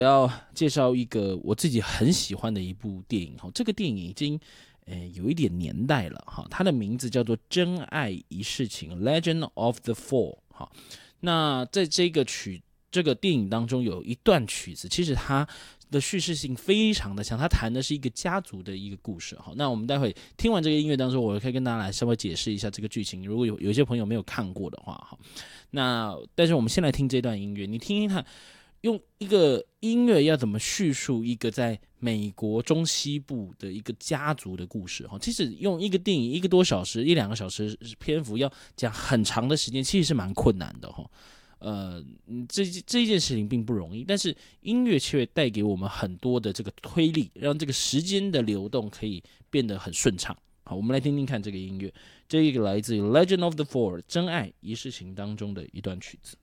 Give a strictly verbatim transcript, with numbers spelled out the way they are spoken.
要介绍一个我自己很喜欢的一部电影，这个电影已经呃有一点年代了哈，它的名字叫做《真爱一世情》（Legend of the Fall） 哈。那在这个曲这个电影当中有一段曲子，其实它的叙事性非常的强，它谈的是一个家族的一个故事哈。那我们待会听完这个音乐当中，我可以跟大家来稍微解释一下这个剧情，如果有有一些朋友没有看过的话哈。那但是我们先来听这段音乐，你听听看。用一个音乐要怎么叙述一个在美国中西部的一个家族的故事？其实用一个电影一个多小时、一两个小时篇幅要讲很长的时间，其实是蛮困难的哈。呃，这这件事情并不容易，但是音乐却带给我们很多的这个推力，让这个时间的流动可以变得很顺畅。好，我们来听听看这个音乐，这一个来自于《Legend of the Fall》真爱一世情当中的一段曲子。